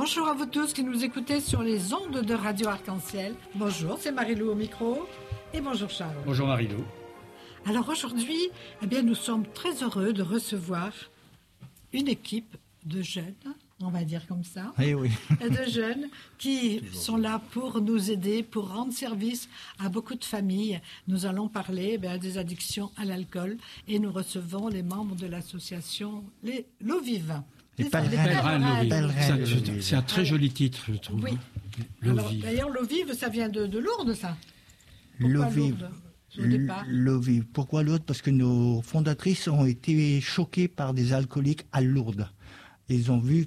Bonjour à vous tous qui nous écoutez sur les ondes de Radio Arc-en-Ciel. Bonjour, c'est Marie-Lou au micro. Et bonjour Charles. Bonjour Marie-Lou. Alors aujourd'hui, nous sommes très heureux de recevoir une équipe de jeunes, on va dire comme ça, de jeunes qui sont là pour nous aider, pour rendre service à beaucoup de familles. Nous allons parler des addictions à l'alcool et nous recevons les membres de l'association L'Eau Vive. Les pèlerins L'Eau Vive. C'est un très joli titre, je trouve. Oui. D'ailleurs, L'Eau Vive, ça vient de Lourdes, ça. L'Eau Vive. L'Eau Vive. Pourquoi Lourdes? Parce que nos fondatrices ont été choquées par des alcooliques à Lourdes. Ils ont vu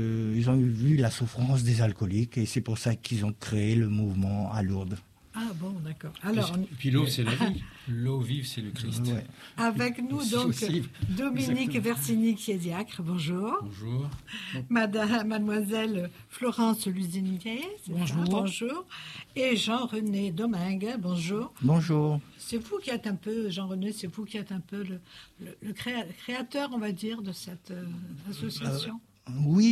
la souffrance des alcooliques et c'est pour ça qu'ils ont créé le mouvement à Lourdes. Ah bon, d'accord. Alors, et puis l'eau, c'est la vie. L'eau vive, c'est le Christ. Ouais. Avec nous, donc, Dominique Versini, qui est diacre. Bonjour. Bonjour. Mademoiselle Florence Luzinier. Bonjour. Bonjour. Et Jean-René Domingue. Bonjour. Bonjour. C'est vous qui êtes un peu, Jean-René, c'est vous qui êtes un peu le créateur, on va dire, de cette association. Oui,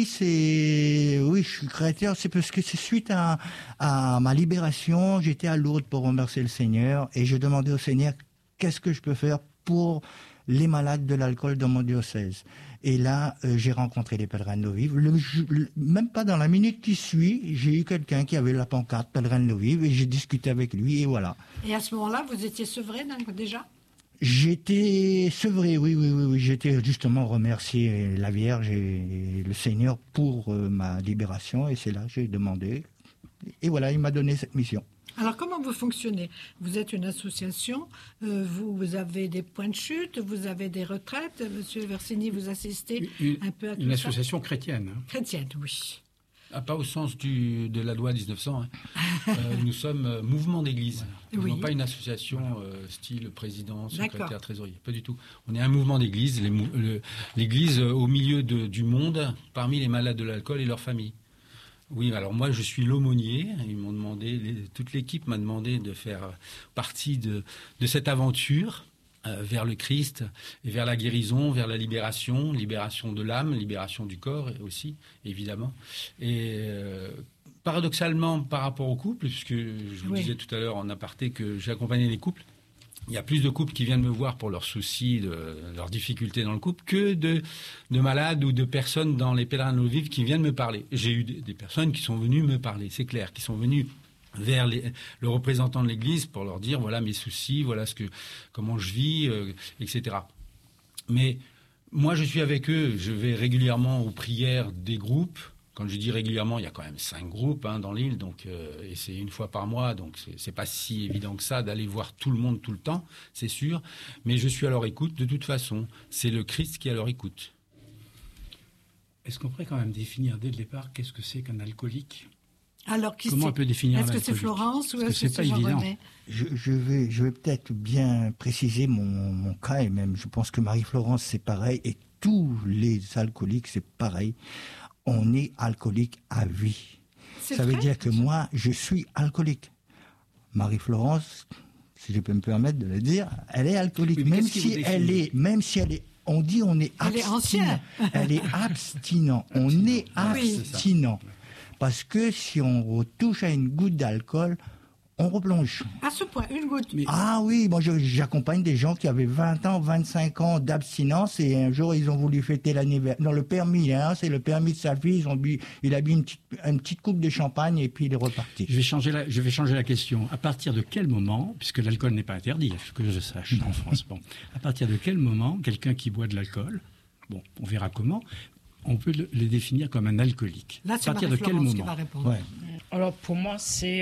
je suis créateur. C'est parce que c'est suite à ma libération. J'étais à Lourdes pour remercier le Seigneur et je demandais au Seigneur qu'est-ce que je peux faire pour les malades de l'alcool dans mon diocèse. Et là, j'ai rencontré les pèlerins de l'Eau Vive. Même pas dans la minute qui suit, j'ai eu quelqu'un qui avait la pancarte pèlerin de l'Eau Vive et j'ai discuté avec lui et voilà. Et à ce moment-là, vous étiez sevré déjà? J'étais sevré, oui. J'étais justement remercier la Vierge et le Seigneur pour ma libération et c'est là que j'ai demandé. Et voilà, il m'a donné cette mission. Alors, comment vous fonctionnez? Vous êtes une association, vous avez des points de chute, vous avez des retraites. Monsieur Versini, vous assistez un peu à tout ça. Une association chrétienne. Chrétienne, oui. Ah, pas au sens de la loi 1900. Nous sommes mouvement d'église. Nous n'avons pas une association style président, secrétaire, trésorier. Pas du tout. On est un mouvement d'église. L'église au milieu du monde, parmi les malades de l'alcool et leurs familles. Oui, alors moi je suis l'aumônier. Ils m'ont demandé, toute l'équipe m'a demandé de faire partie de cette aventure vers le Christ et vers la guérison, vers la libération de l'âme, libération du corps aussi, évidemment. Et paradoxalement, par rapport aux couples, puisque je vous disais tout à l'heure en aparté que j'ai accompagné les couples, il y a plus de couples qui viennent me voir pour leurs soucis, leurs difficultés dans le couple, que de malades ou de personnes dans les pèlerins de l'Eau Vive qui viennent me parler. J'ai eu des personnes qui sont venues me parler, c'est clair, qui sont venues vers le représentant de l'Église pour leur dire voilà mes soucis, voilà comment je vis, etc. Mais moi je suis avec eux, je vais régulièrement aux prières des groupes. Quand je dis régulièrement, il y a quand même 5 groupes dans l'île, donc et c'est une fois par mois, donc c'est pas si évident que ça d'aller voir tout le monde tout le temps, c'est sûr. Mais je suis à leur écoute de toute façon. C'est le Christ qui est à leur écoute. Est-ce qu'on pourrait quand même définir dès le départ qu'est-ce que c'est qu'un alcoolique? Alors, comment on peut définir un alcoolique? Est-ce que c'est Florence ou est-ce que c'est Jean-René? Je vais peut-être bien préciser mon cas et même je pense que Marie-Florence c'est pareil et tous les alcooliques c'est pareil. On est alcoolique à vie. Ça veut dire que moi je suis alcoolique. Marie-Florence, si je peux me permettre de le dire, elle est alcoolique, même si elle est, on dit on est abstinent. Elle est abstinent. On est abstinent. Parce que si on retouche à une goutte d'alcool, on replonge. À ce point, une goutte. Ah oui, moi j'accompagne des gens qui avaient 20 ans, 25 ans d'abstinence et un jour ils ont voulu fêter l'anniversaire. Non, le permis, c'est le permis de sa fille. Il a bu une petite coupe de champagne et puis il est reparti. Je vais changer la question. À partir de quel moment, puisque l'alcool n'est pas interdit, à ce que je sache en France, à partir de quel moment quelqu'un qui boit de l'alcool, on verra comment, on peut le définir comme un alcoolique. Là, c'est à partir de quel moment? Alors pour moi, c'est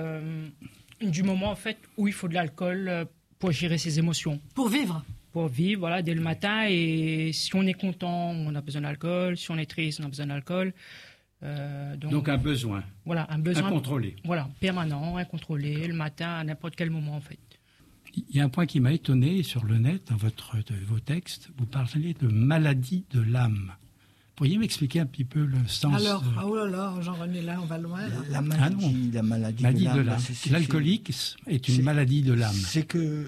du moment en fait où il faut de l'alcool pour gérer ses émotions. Pour vivre, voilà, dès le matin. Et si on est content, on a besoin d'alcool. Si on est triste, on a besoin d'alcool. Donc un besoin. Voilà, un besoin incontrôlé. Voilà, permanent, incontrôlé, le matin, à n'importe quel moment en fait. Il y a un point qui m'a étonné sur le net, dans vos textes. Vous parlez de maladie de l'âme. Pourriez m'expliquer un petit peu le sens? Alors, oh là là, Jean-René, là, on va loin. Là. La maladie de l'âme. L'alcoolique est une maladie de l'âme. C'est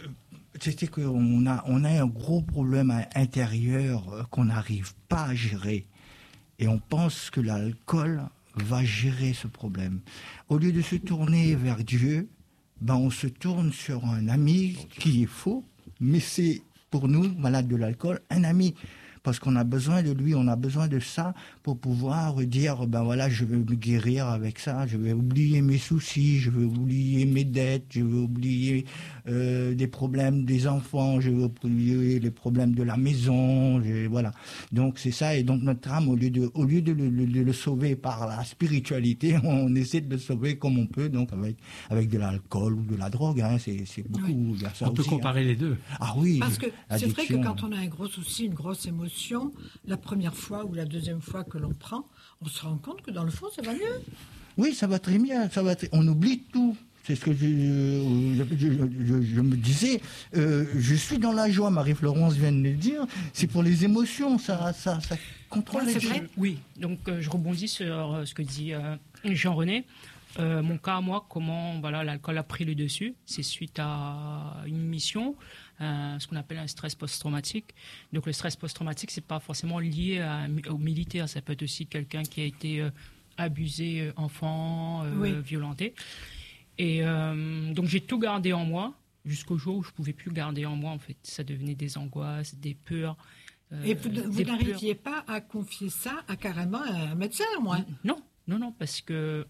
qu'on a un gros problème intérieur qu'on n'arrive pas à gérer. Et on pense que l'alcool va gérer ce problème. Au lieu de se tourner vers Dieu, on se tourne sur un ami qui est faux, mais c'est pour nous, malades de l'alcool, un ami. Parce qu'on a besoin de lui, on a besoin de ça pour pouvoir dire, voilà, je vais me guérir avec ça, je vais oublier mes soucis, je vais oublier mes dettes, je vais oublier des problèmes des enfants, je vais oublier les problèmes de la maison, voilà. Donc c'est ça, et donc notre âme, au lieu de le sauver par la spiritualité, on essaie de le sauver comme on peut, donc avec de l'alcool ou de la drogue, hein, c'est beaucoup. Oui. On peut comparer les deux. Ah oui. Parce que c'est vrai que quand on a un gros souci, une grosse émotion, la première fois ou la deuxième fois que l'on prend, on se rend compte que dans le fond, ça va mieux. Oui, ça va très bien. On oublie tout. C'est ce que je me disais. Je suis dans la joie. Marie-Florence vient de le dire. C'est pour les émotions. Ça contrôle les gens. Oui. Donc, je rebondis sur ce que dit Jean-René. Mon cas à moi, comment l'alcool a pris le dessus, c'est suite à une mission, ce qu'on appelle un stress post-traumatique. Donc le stress post-traumatique, c'est pas forcément lié aux militaires, ça peut être aussi quelqu'un qui a été abusé enfant, violenté. Et donc j'ai tout gardé en moi jusqu'au jour où je pouvais plus garder en moi. En fait, ça devenait des angoisses, des peurs. Et vous n'arriviez pas à confier ça à carrément un médecin, moi? Non, parce que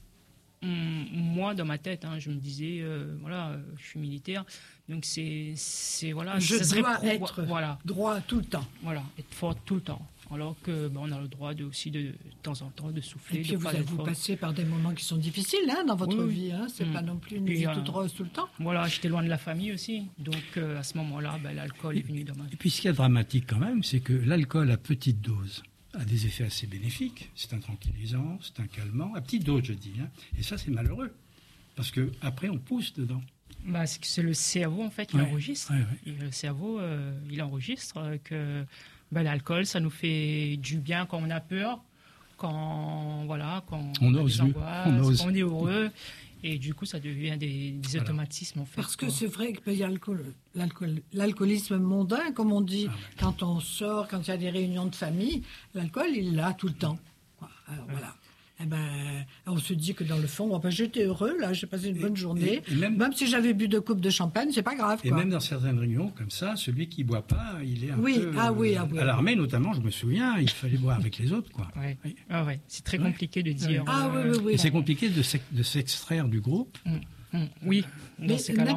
moi, dans ma tête, je me disais, je suis militaire, donc c'est voilà. Je dois être droit tout le temps. Voilà, être fort tout le temps. Alors que on a le droit aussi de temps en temps de souffler. Et puis vous passez par des moments qui sont difficiles dans votre vie. C'est pas non plus une vie toute rose tout le temps. Voilà, j'étais loin de la famille aussi, donc à ce moment-là, l'alcool est venu dans ma vie. Et puis ce qui est dramatique quand même, c'est que l'alcool à petite dose a des effets assez bénéfiques. C'est un tranquillisant, c'est un calmant, à petite dose, je dis. Et ça, c'est malheureux. Parce qu'après, on pousse dedans. C'est le cerveau, en fait, qui enregistre. Et le cerveau, il enregistre que l'alcool, ça nous fait du bien quand on a peur, quand on a des angoisses, quand on est heureux. Et du coup, ça devient des automatismes, en fait. Parce que c'est vrai qu'il y a l'alcoolisme mondain, comme on dit. Quand on sort, quand il y a des réunions de famille, l'alcool, il est là tout le temps. Alors voilà. On se dit que dans le fond, j'étais heureux, là, j'ai passé une bonne journée. Et même si j'avais bu 2 coupes de champagne, c'est pas grave. Et même dans certaines réunions comme ça, celui qui boit pas, il est un peu... À l'armée, notamment, je me souviens, il fallait boire avec les autres, quoi. C'est très compliqué de dire... Et c'est compliqué de s'extraire du groupe. Oui, dans ces cas-là,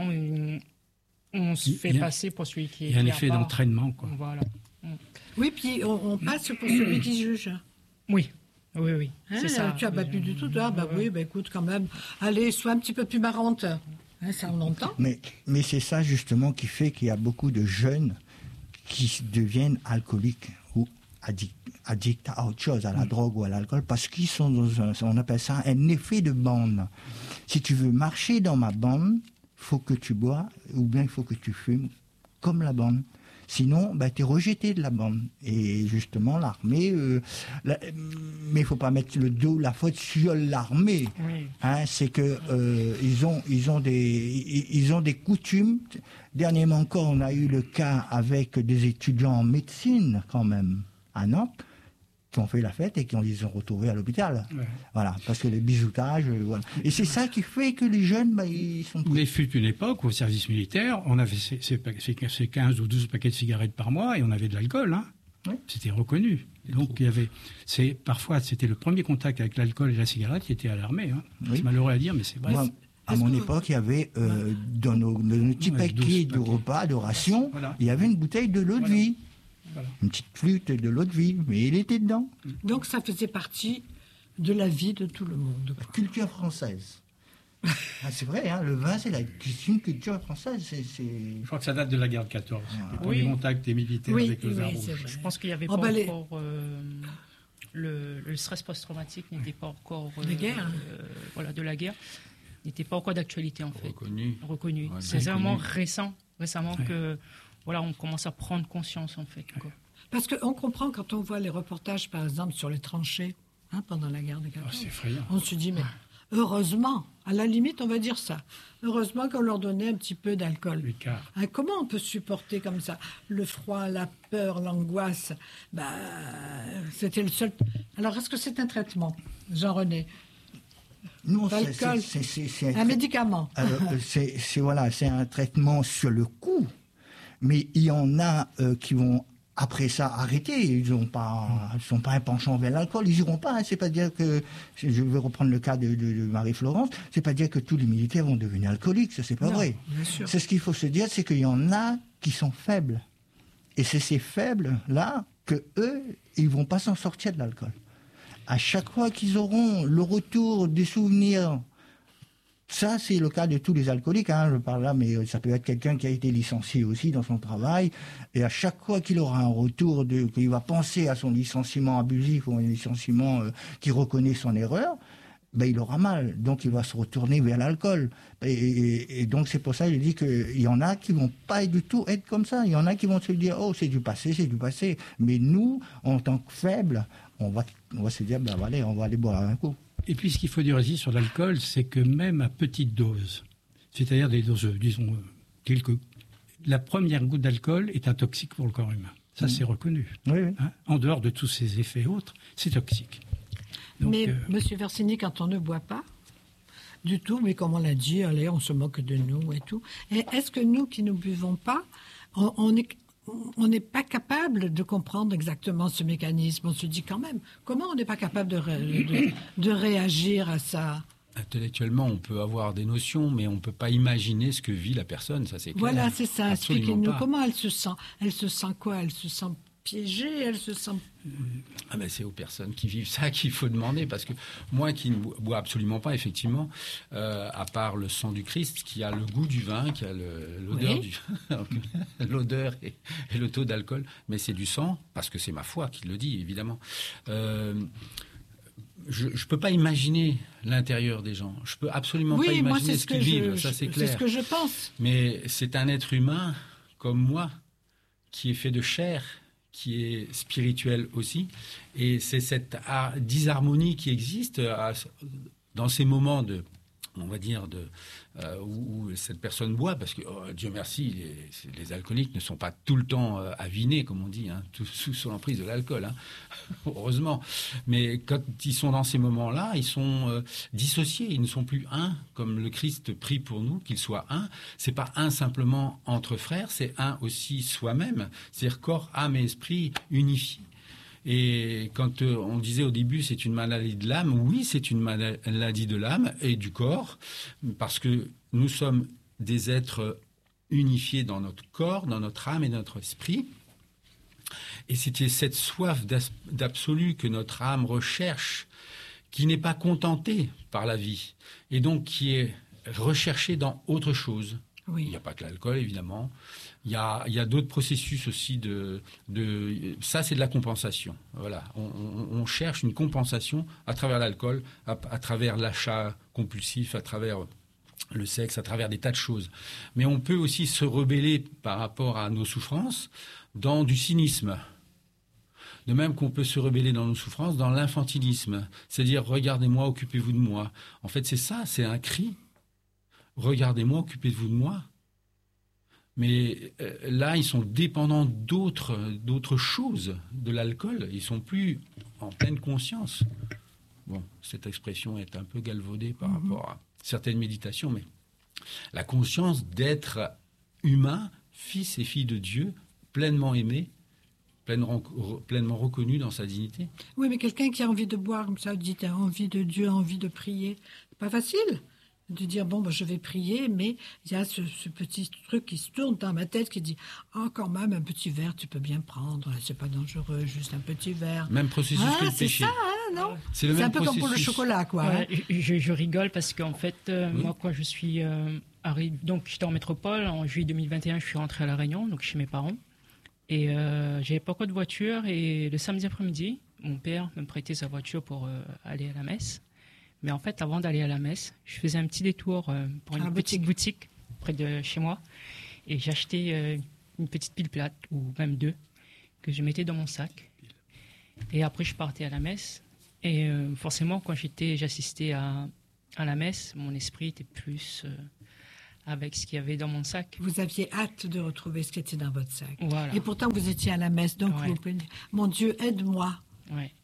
on se fait passer pour celui qui est... Il y a un effet d'entraînement, quoi. Voilà. Oui, puis on passe pour celui qui juge. Oui. Oui, c'est ça. Tu n'as pas bu du tout, toi. Écoute, quand même, allez, sois un petit peu plus marrante. Ça, on entend. Mais c'est ça, justement, qui fait qu'il y a beaucoup de jeunes qui deviennent alcooliques ou addicts à autre chose, à la drogue ou à l'alcool, parce qu'ils sont on appelle ça un effet de bande. Si tu veux marcher dans ma bande, il faut que tu bois, ou bien il faut que tu fumes comme la bande. Sinon, tu es rejeté de la bande. Et justement, l'armée... mais il ne faut pas mettre la faute sur l'armée. Oui. C'est que ils ont des coutumes. Dernièrement encore, on a eu le cas avec des étudiants en médecine, quand même, à Nantes, qui ont fait la fête et qui les sont retrouvés à l'hôpital. Ouais. Voilà, parce que les bisoutages, voilà. Et c'est ça qui fait que les jeunes, ils sont... Il fut une époque où, au service militaire, on avait ces 15 ou 12 paquets de cigarettes par mois et on avait de l'alcool, Oui. C'était reconnu. Donc, parfois, c'était le premier contact avec l'alcool et la cigarette qui était à l'armée. Oui. C'est malheureux à dire, mais c'est vrai. Moi, à mon époque, il y avait, dans nos petits paquets de repas, de rations, il y avait une bouteille de l'eau de vie. Voilà. Une petite flûte de l'eau de vie, mais il était dedans. Donc ça faisait partie de la vie de tout le monde. La culture française. C'est vrai, le vin, c'est une culture française. Je crois que ça date de la guerre de 14. Le premier contact des militaires avec le vin rouge. Je pense qu'il n'y avait pas encore... le stress post-traumatique n'était pas encore... de la guerre. N'était pas encore d'actualité, en fait. Reconnu. Ouais, c'est vraiment récemment que... on commence à prendre conscience, en fait. Quoi. Parce qu'on comprend quand on voit les reportages, par exemple, sur les tranchées, pendant la guerre de 14. C'est effrayant. On se dit, mais heureusement, à la limite, on va dire ça, heureusement qu'on leur donnait un petit peu d'alcool. Comment on peut supporter comme ça le froid, la peur, l'angoisse? C'était le seul... Alors, est-ce que c'est un traitement? Jean-René? Non, l'alcool, c'est un médicament. C'est un traitement sur le coup, mais il y en a qui vont après ça arrêter. Ils sont pas un penchant vers l'alcool. Ils iront pas. Hein. C'est pas dire que, je vais reprendre le cas de Marie-Florence. C'est pas dire que tous les militaires vont devenir alcooliques. Ça, c'est pas vrai. Bien sûr. C'est ce qu'il faut se dire, c'est qu'il y en a qui sont faibles, et c'est ces faibles là que eux, ils vont pas s'en sortir de l'alcool. À chaque fois qu'ils auront le retour des souvenirs, ça c'est le cas de tous les alcooliques, hein, je parle là, mais ça peut être quelqu'un qui a été licencié aussi dans son travail, et à chaque fois qu'il aura un retour, qu'il va penser à son licenciement abusif ou un licenciement qui reconnaît son erreur, ben il aura mal, donc il va se retourner vers l'alcool. Et donc c'est pour ça que je dis qu'il y en a qui vont pas du tout être comme ça. Il y en a qui vont se dire, oh c'est du passé. Mais nous, en tant que faibles, on va se dire, ben allez, on va aller boire un coup. Et puis ce qu'il faut dire aussi sur l'alcool, c'est que même à petite dose, c'est-à-dire des doses, disons, la première goutte d'alcool est un toxique pour le corps humain. Ça c'est reconnu. Oui. Hein, en dehors de tous ces effets autres, c'est toxique. Donc, mais Monsieur Versini, quand on ne boit pas du tout, mais comme on l'a dit, allez, on se moque de nous et tout. Et est-ce que nous qui ne buvons pas, on n'est pas capable de comprendre exactement ce mécanisme? On se dit quand même, comment on n'est pas capable de réagir à ça? Intellectuellement, on peut avoir des notions, mais on ne peut pas imaginer ce que vit la personne, ça c'est clair. Voilà, c'est ça. Expliquez-nous, pas. comment elle se sent? Elle se sent quoi? Elle se sent piégée? Elle se sent... C'est aux personnes qui vivent ça qu'il faut demander, parce que moi qui ne bois absolument pas, effectivement, à part le sang du Christ, qui a le goût du vin, qui a l'odeur l'odeur et le taux d'alcool, mais c'est du sang, parce que c'est ma foi qui le dit, évidemment. Je ne peux pas imaginer l'intérieur des gens. Je peux absolument pas imaginer ce qu'ils vivent, ça c'est clair. C'est ce que je pense. Mais c'est un être humain, comme moi, qui est fait de chair, qui est spirituel aussi, et c'est cette disharmonie qui existe dans ces moments on va dire, où cette personne boit, parce que, Dieu merci, les alcooliques ne sont pas tout le temps avinés, comme on dit, hein, sous l'emprise de l'alcool, hein, heureusement. Mais quand ils sont dans ces moments-là, ils sont dissociés, ils ne sont plus un, comme le Christ prie pour nous, qu'ils soient un. C'est pas un simplement entre frères, c'est un aussi soi-même, c'est-à-dire corps, âme et esprit unifiés. Et quand on disait au début c'est une maladie de l'âme, oui, c'est une maladie de l'âme et du corps, parce que nous sommes des êtres unifiés dans notre corps, dans notre âme et notre esprit. Et c'était cette soif d'absolu que notre âme recherche, qui n'est pas contentée par la vie, et donc qui est recherchée dans autre chose. Oui. Il n'y a pas que l'alcool, évidemment. Il y a d'autres processus aussi ça c'est de la compensation. Voilà, on cherche une compensation à travers l'alcool, à travers l'achat compulsif, à travers le sexe, à travers des tas de choses. Mais on peut aussi se rebeller par rapport à nos souffrances dans du cynisme. De même qu'on peut se rebeller dans nos souffrances dans l'infantilisme, c'est-à-dire regardez-moi, occupez-vous de moi. En fait, c'est ça, c'est un cri. Regardez-moi, occupez-vous de moi. Mais là, ils sont dépendants d'autres choses, de l'alcool. Ils sont plus en pleine conscience. Bon, cette expression est un peu galvaudée par rapport à certaines méditations, mais la conscience d'être humain, fils et fille de Dieu, pleinement aimé, pleinement reconnu dans sa dignité. Oui, mais quelqu'un qui a envie de boire, comme ça, dit envie de Dieu, envie de prier, c'est pas facile de dire, je vais prier, mais il y a ce petit truc qui se tourne dans ma tête qui dit, quand même, un petit verre, tu peux bien prendre, c'est pas dangereux, juste un petit verre. Même processus que le péché. C'est ça, non? C'est le même un peu processus. comme pour le chocolat, quoi. Ouais, je rigole parce qu'en fait, moi, quand je suis arrivé, donc j'étais en métropole, en juillet 2021, je suis rentré à La Réunion, donc chez mes parents, et j'avais pas encore de voiture, et le samedi après-midi, mon père me prêtait sa voiture pour aller à la messe. Mais en fait, avant d'aller à la messe, je faisais un petit détour pour une petite boutique près de chez moi. Et j'achetais une petite pile plate, ou même deux, que je mettais dans mon sac. Et après, je partais à la messe. Et forcément, quand j'assistais à la messe, mon esprit était plus avec ce qu'il y avait dans mon sac. Vous aviez hâte de retrouver ce qui était dans votre sac. Voilà. Et pourtant, vous étiez à la messe. Donc, vous pouvez dire, mon Dieu, aide-moi. Ouais.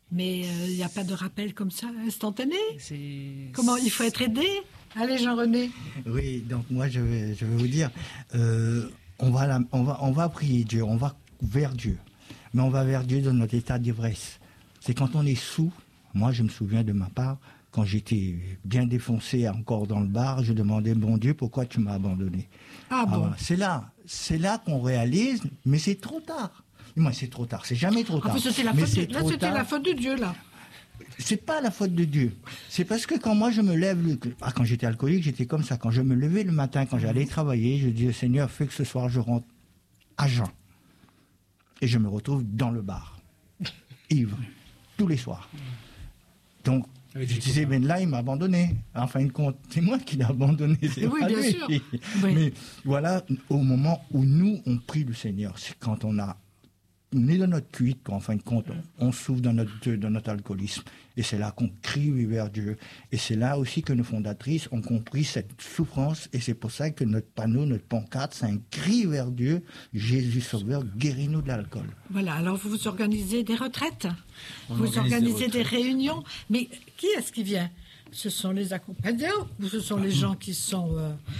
Mais il n'y a pas de rappel comme ça, instantané. Comment il faut être aidé? Allez, Jean-René. Oui, donc moi je vais vous dire, on va prier Dieu, on va vers Dieu, mais on va vers Dieu dans notre état d'ivresse. C'est quand on est sous. Moi, je me souviens de ma part, quand j'étais bien défoncé encore dans le bar, je demandais, bon Dieu, pourquoi tu m'as abandonné? Ah bon. Voilà. C'est là qu'on réalise, mais c'est trop tard. Moi, c'est trop tard. C'est jamais trop tard. En plus, c'était la faute de Dieu, là. C'est pas la faute de Dieu. C'est parce que quand moi je me lève, quand j'étais alcoolique, j'étais comme ça. Quand je me levais le matin, quand j'allais travailler, je disais, Seigneur, fais que ce soir je rentre à jeun. Et je me retrouve dans le bar, ivre, tous les soirs. Donc, je disais, mais là, il m'a abandonné. En fin de compte, c'est moi qui l'ai abandonné. Oui, bien sûr. Oui. Mais voilà, au moment où nous, on prie le Seigneur, c'est quand on est dans notre cuite, en fin de compte, on souffre dans notre alcoolisme. Et c'est là qu'on crie vers Dieu. Et c'est là aussi que nos fondatrices ont compris cette souffrance. Et c'est pour ça que notre panneau, notre pancarte, c'est un cri vers Dieu. Jésus Sauveur, guéris-nous de l'alcool. Voilà, alors vous organisez des retraites, vous organisez des réunions. Mais qui est-ce qui vient? Ce sont les accompagnants ou ce sont les gens qui sont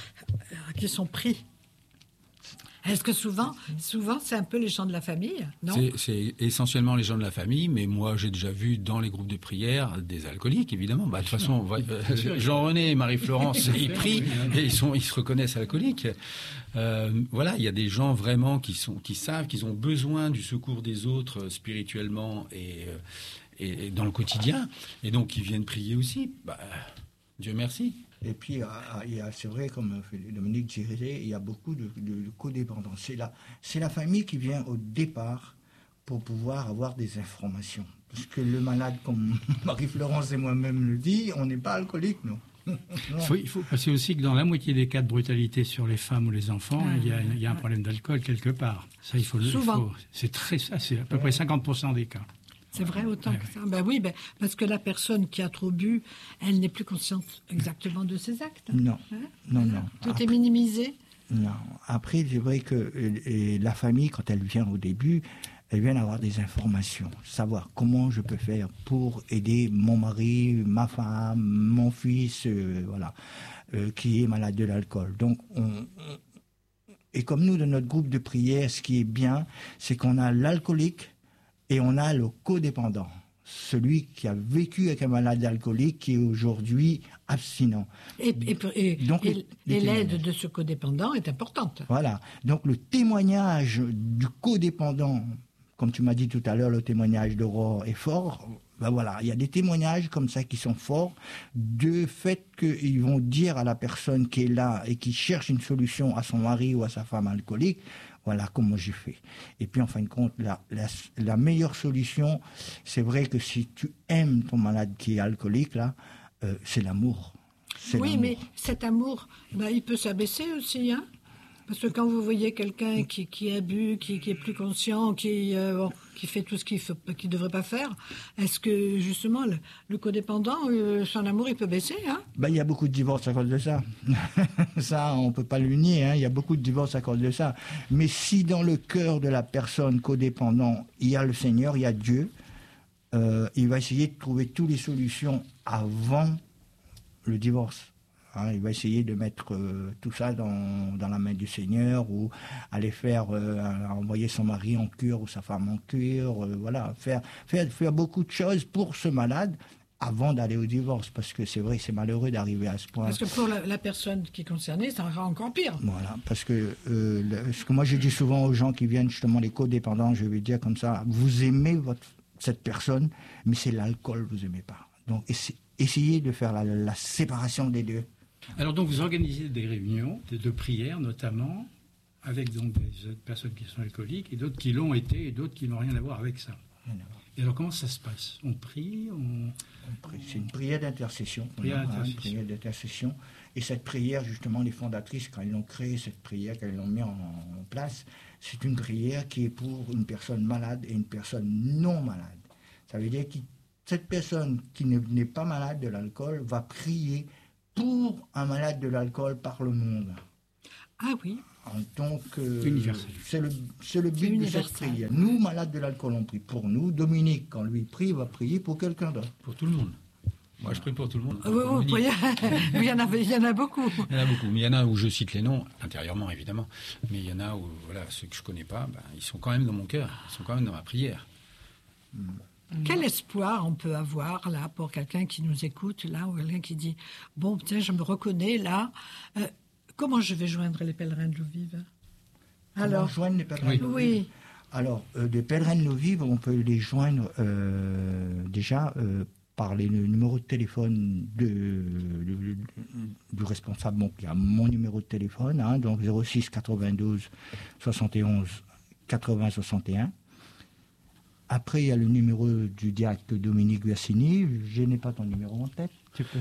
pris? Est-ce que souvent, c'est un peu les gens de la famille, non? C'est essentiellement les gens de la famille, mais moi, j'ai déjà vu dans les groupes de prière des alcooliques, évidemment. De toute façon, Jean-René et Marie-Florence, ils prient et ils se reconnaissent alcooliques. Voilà, il y a des gens vraiment qui savent qu'ils ont besoin du secours des autres spirituellement et dans le quotidien, et donc ils viennent prier aussi. Dieu merci. Et puis, c'est vrai, comme Dominique disait, il y a beaucoup de codépendance. C'est la famille qui vient au départ pour pouvoir avoir des informations. Parce que le malade, comme Marie-Florence et moi-même le dit, on n'est pas alcoolique, nous. Il faut passer aussi que dans la moitié des cas de brutalité sur les femmes ou les enfants, il y a un problème d'alcool quelque part. Ça, c'est à peu près 50% des cas. C'est vrai, autant que ça. Oui, parce que la personne qui a trop bu, elle n'est plus consciente exactement de ses actes. Non, non. Tout est minimisé. Non. Après, c'est vrai que la famille, quand elle vient au début, elle vient avoir des informations, savoir comment je peux faire pour aider mon mari, ma femme, mon fils, qui est malade de l'alcool. Donc, et comme nous, dans notre groupe de prière, ce qui est bien, c'est qu'on a l'alcoolique, et on a le codépendant, celui qui a vécu avec un malade alcoolique qui est aujourd'hui abstinent. Et l'aide de ce codépendant est importante. Voilà. Donc le témoignage du codépendant, comme tu m'as dit tout à l'heure, le témoignage d'Aurore est fort. Voilà, il y a des témoignages comme ça qui sont forts, de fait qu'ils vont dire à la personne qui est là et qui cherche une solution à son mari ou à sa femme alcoolique, voilà comment j'ai fait. Et puis en fin de compte, la meilleure solution, c'est vrai que si tu aimes ton malade qui est alcoolique, là, c'est l'amour. Oui, mais cet amour, il peut s'abaisser aussi, hein? Parce que quand vous voyez quelqu'un qui a bu, qui est plus conscient, qui fait tout ce qu'il ne devrait pas faire, est-ce que justement le codépendant, son amour, il peut baisser, hein? Il y a beaucoup de divorces à cause de ça. Ça, on ne peut pas le nier, hein. Il y a beaucoup de divorces à cause de ça. Mais si dans le cœur de la personne codépendant, il y a le Seigneur, il y a Dieu, il va essayer de trouver toutes les solutions avant le divorce. Il va essayer de mettre tout ça dans la main du Seigneur, ou aller envoyer son mari en cure ou sa femme en cure, faire beaucoup de choses pour ce malade avant d'aller au divorce, parce que c'est vrai, c'est malheureux d'arriver à ce point. Parce que pour la personne qui est concernée, ça sera encore pire. Voilà, parce que ce que moi je dis souvent aux gens qui viennent justement les codépendants, je vais dire comme ça, vous aimez cette personne, mais c'est l'alcool que vous n'aimez pas. Donc essayez de faire la séparation des deux. Alors donc vous organisez des réunions de prière notamment avec donc des personnes qui sont alcooliques et d'autres qui l'ont été et d'autres qui n'ont rien à voir avec ça. Et alors comment ça se passe? On prie, on prie. C'est une prière d'intercession. Une prière d'intercession. Et cette prière, justement, les fondatrices, quand elles l'ont créée, cette prière, quand elles l'ont mis en place, c'est une prière qui est pour une personne malade et une personne non malade. Ça veut dire que cette personne qui n'est pas malade de l'alcool va prier pour un malade de l'alcool par le monde. Ah oui. Donc, universel. C'est le but de cette prière. Nous, malades de l'alcool, on prie pour nous. Dominique, quand lui prie, il va prier pour quelqu'un d'autre. Pour tout le monde. Moi, je prie pour tout le monde. Oui, il y en a beaucoup. Il y en a beaucoup. Mais il y en a où je cite les noms, intérieurement, évidemment. Mais il y en a où, ceux que je ne connais pas, ils sont quand même dans mon cœur. Ils sont quand même dans ma prière. Quel espoir on peut avoir, là, pour quelqu'un qui nous écoute, là, ou quelqu'un qui dit « Bon, tiens, je me reconnais, là. Comment je vais joindre les pèlerins de l'eau vive ?» Alors, joindre les pèlerins de l'eau vive. Alors, des pèlerins de l'eau vive, on peut les joindre déjà... par les numéros de téléphone du responsable. Donc, il y a mon numéro de téléphone, donc 06 92 71 80 61. Après, il y a le numéro du diacre Dominique Gassini. Je n'ai pas ton numéro en tête.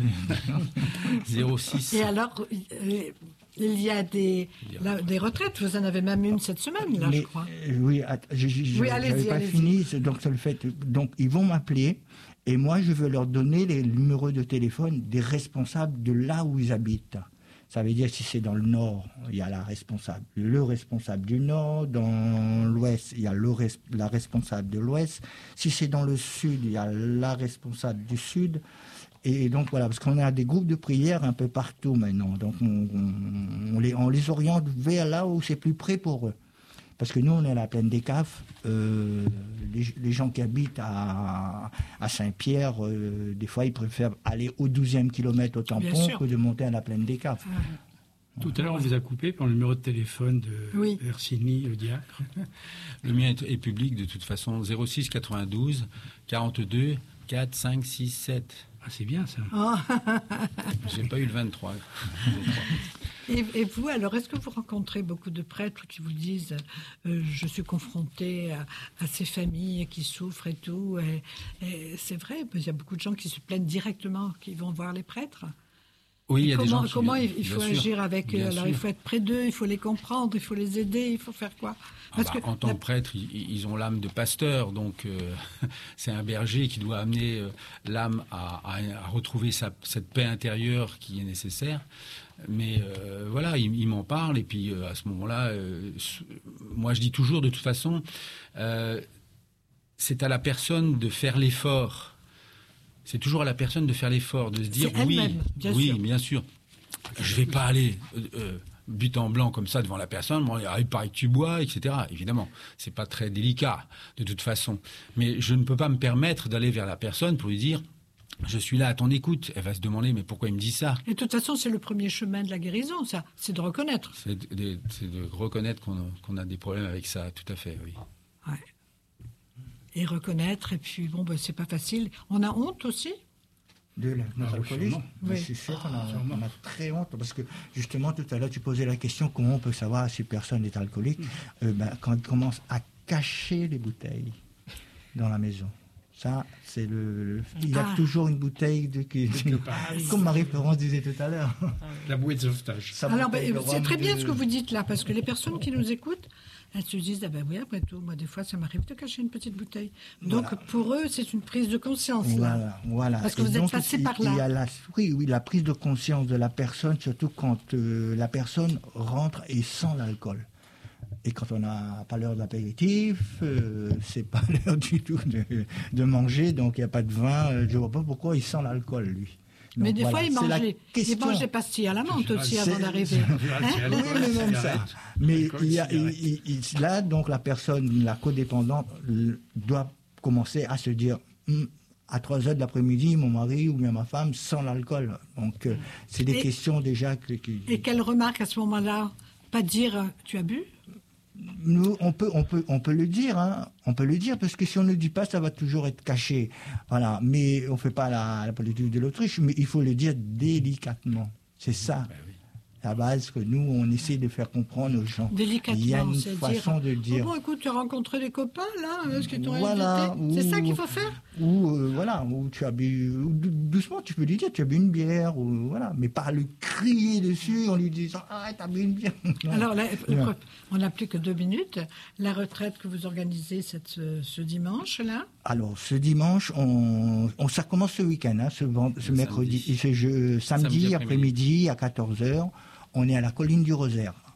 06. Et alors, il y a des retraites. Vous en avez même une cette semaine, là, je crois. Oui, je n'avais pas fini. Donc, ça le fait. Donc, ils vont m'appeler. Et moi, je veux leur donner les numéros de téléphone des responsables de là où ils habitent. Ça veut dire si c'est dans le nord, il y a le responsable du nord. Dans l'ouest, il y a la responsable de l'ouest. Si c'est dans le sud, il y a la responsable du sud. Et donc voilà, parce qu'on a des groupes de prière un peu partout maintenant. Donc on les oriente vers là où c'est plus près pour eux. Parce que nous, on est à la plaine des Caves. Les gens qui habitent à Saint-Pierre, des fois, ils préfèrent aller au 12e kilomètre au tampon que de monter à la plaine des Caves. Tout à l'heure, on vous a coupé par le numéro de téléphone de Ersini, le diacre. Le mien est public de toute façon, 06 92 42 4 5 6 7. Ah, c'est bien ça. J'ai pas eu le 23. Et vous, alors, est-ce que vous rencontrez beaucoup de prêtres qui vous disent je suis confronté à ces familles qui souffrent et tout et c'est vrai, il y a beaucoup de gens qui se plaignent directement, qui vont voir les prêtres. Oui, il y a des gens qui... Comment il faut agir avec eux? Alors, il faut être près d'eux, il faut les comprendre, il faut les aider, il faut faire quoi? En tant que prêtre, ils ont l'âme de pasteur, donc c'est un berger qui doit amener l'âme à retrouver cette paix intérieure qui est nécessaire. Mais il m'en parle, et puis à ce moment-là, moi je dis toujours, de toute façon, c'est à la personne de faire l'effort. C'est toujours à la personne de faire l'effort, de se dire bien sûr, je vais pas aller but en blanc comme ça devant la personne. Bon, il paraît que tu bois, etc. Évidemment, c'est pas très délicat de toute façon. Mais je ne peux pas me permettre d'aller vers la personne pour lui dire je suis là à ton écoute. Elle va se demander mais pourquoi il me dit ça? Et de toute façon, c'est le premier chemin de la guérison, ça. C'est de reconnaître. C'est de reconnaître qu'on a des problèmes avec ça, tout à fait, oui. Ouais. Et reconnaître, et puis c'est pas facile. On a honte aussi de notre alcoolisme. C'est sûr qu'on a très honte, parce que justement tout à l'heure tu posais la question comment on peut savoir si une personne est alcoolique. Quand il commence à cacher les bouteilles dans la maison. Ça, c'est il y a toujours une bouteille comme Marie-Florence disait tout à l'heure. La bouée de sauvetage. Alors, c'est très bien ce que vous dites là, parce que les personnes qui nous écoutent, elles se disent oui, après tout, moi des fois ça m'arrive de cacher une petite bouteille. Donc pour eux, c'est une prise de conscience là. Voilà. Parce que vous êtes passé par là. Il y a la prise de conscience de la personne, surtout quand la personne rentre et sent l'alcool. Et quand on n'a pas l'heure d'apéritif, c'est pas l'heure du tout de manger, donc il n'y a pas de vin. Je ne vois pas pourquoi il sent l'alcool, lui. Donc, mais des fois, il mange des pastilles à la menthe aussi avant d'arriver. Oui, mais même ça. Mais là, donc, la personne, la codépendante, doit commencer à se dire à 3h de l'après-midi, mon mari ou bien ma femme sent l'alcool. Donc, c'est des questions déjà Et quelle remarque à ce moment-là? Pas dire tu as bu? Nous, on peut le dire, on peut le dire, parce que si on ne le dit pas, ça va toujours être caché. Voilà. Mais on ne fait pas la politique de l'autruche, mais il faut le dire délicatement. C'est ça. La base que nous, on essaie de faire comprendre aux gens. Délicatement, il y a une façon de dire. Bon, écoute, tu as rencontré des copains, là, est-ce que tu invité? C'est ça qu'il faut faire? Ou tu as bu, doucement, tu peux lui dire, tu as bu une bière, ou voilà, mais pas le crier dessus en lui disant, t'as bu une bière. Alors, on n'a plus que 2 minutes. La retraite que vous organisez ce dimanche-là? Alors, ce dimanche, ça commence ce week-end, ce mercredi, samedi après-midi à 14h. On est à la colline du Rosaire,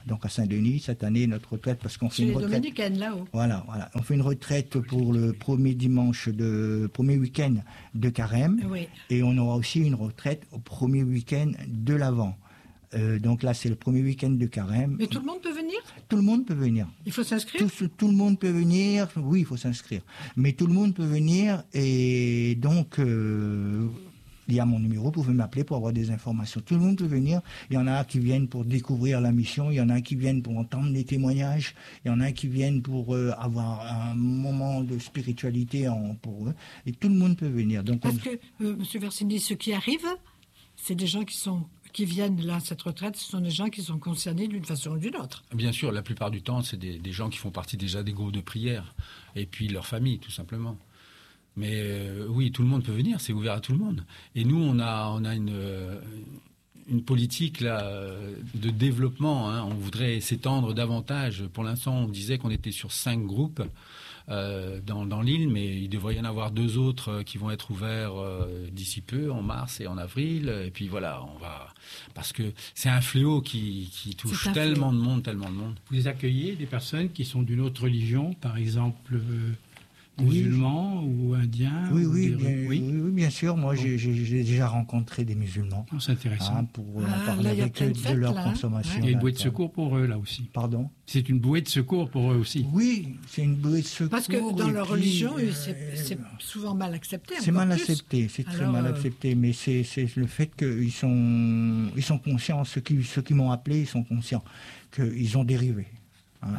donc à Saint-Denis. Cette année, notre retraite, parce qu'on fait une retraite. Les dominicaines, là-haut. Voilà. On fait une retraite pour le premier week-end de Carême. Oui. Et on aura aussi une retraite au premier week-end de l'Avent. Donc là, c'est le premier week-end de Carême. Mais tout le monde peut venir ? Tout le monde peut venir. Il faut s'inscrire ? Tout le monde peut venir. Oui, il faut s'inscrire. Mais tout le monde peut venir. Et donc, il y a mon numéro. Vous pouvez m'appeler pour avoir des informations. Tout le monde peut venir. Il y en a qui viennent pour découvrir la mission. Il y en a qui viennent pour entendre les témoignages. Il y en a qui viennent pour avoir un moment de spiritualité pour eux. Et tout le monde peut venir. Donc, parce que, M. Versini, ceux qui arrivent, c'est des gens qui viennent là à cette retraite, ce sont des gens qui sont concernés d'une façon ou d'une autre. Bien sûr, la plupart du temps, c'est des gens qui font partie déjà des groupes de prière, et puis leur famille, tout simplement. Mais oui, tout le monde peut venir, c'est ouvert à tout le monde. Et nous, on a une politique là, de développement, hein. On voudrait s'étendre davantage. Pour l'instant, on disait qu'on était sur 5 groupes dans l'île, mais il devrait y en avoir 2 autres qui vont être ouverts d'ici peu, en mars et en avril. Et puis voilà, parce que c'est un fléau qui touche tellement de monde. Vous accueillez des personnes qui sont d'une autre religion, par exemple musulmans ou indiens? Oui, bien sûr. Moi, j'ai déjà rencontré des musulmans. C'est intéressant. Pour parler avec eux de leur consommation. Il y a une bouée de secours pour eux, là aussi. Pardon? C'est une bouée de secours pour eux aussi. Oui, c'est une bouée de secours. Parce que dans leur religion, c'est souvent mal accepté. C'est mal accepté, c'est très mal accepté. Mais c'est le fait qu'ils sont conscients, ceux qui m'ont appelé, ils sont conscients qu'ils ont dérivé. Hein.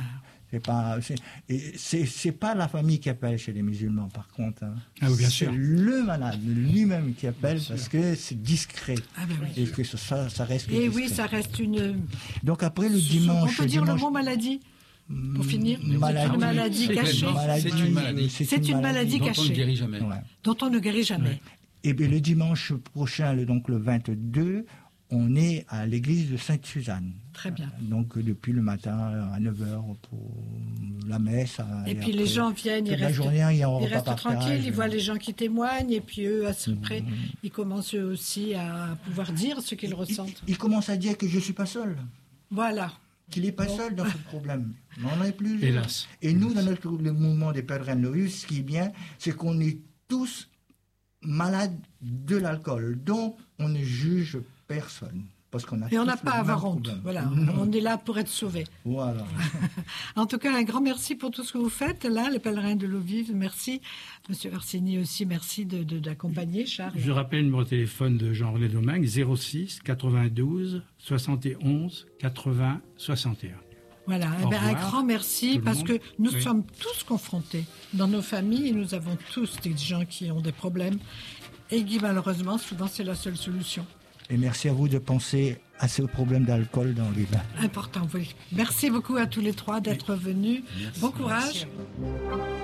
C'est pas la famille qui appelle chez les musulmans, par contre. Hein. Ah oui, bien sûr. C'est le malade lui-même qui appelle parce que c'est discret. Ah ben oui. Et que ça reste. Et oui, ça reste une. Donc après le dimanche. On peut dire le mot maladie. Pour finir, c'est une maladie cachée. C'est une maladie cachée. Dont on ne guérit jamais. Ouais. Dont on ne guérit jamais. Ouais. Et bien le dimanche prochain, donc le 22. On est à l'église de Sainte-Suzanne. Très bien. Donc, depuis le matin à 9h pour la messe. Et puis, les gens viennent, ils restent tranquilles, ils voient les gens qui témoignent, et puis eux, après, ils commencent eux aussi à pouvoir dire ce qu'ils ressentent. Ils commencent à dire que je ne suis pas seul. Voilà. Qu'il n'est pas seul dans ce problème. On en est plus. Hélas. Et nous, dans le mouvement des pèlerins de l'Orient, ce qui est bien, c'est qu'on est tous malades de l'alcool. Donc, on ne juge personne. Parce qu'on et on n'a pas à avoir honte. Voilà. On est là pour être sauvés. Voilà. En tout cas, un grand merci pour tout ce que vous faites. Là, les pèlerins de l'eau vive, merci. Monsieur Versini aussi, merci d'accompagner Charles. Je rappelle le numéro de téléphone de Jean-René Domingue, 06 92 71 80 61. Voilà, un grand merci parce que nous sommes tous confrontés. Dans nos familles, nous avons tous des gens qui ont des problèmes et qui, malheureusement, souvent, c'est la seule solution. Et merci à vous de penser à ce problème d'alcool dans l'île. Important, oui. Merci beaucoup à tous les 3 d'être venus. Bon courage.